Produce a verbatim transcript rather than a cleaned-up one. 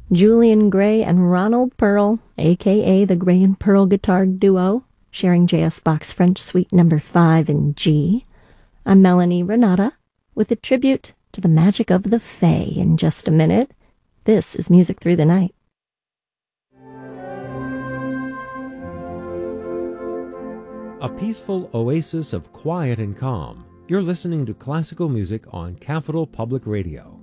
Julian Gray and Ronald Pearl, a k a the Gray and Pearl Guitar Duo, sharing J S Bach's French Suite number five in G. I'm Melanie Renata with a tribute to the magic of the Fae in just a minute. This is Music Through the Night. A peaceful oasis of quiet and calm. You're listening to classical music on Capital Public Radio.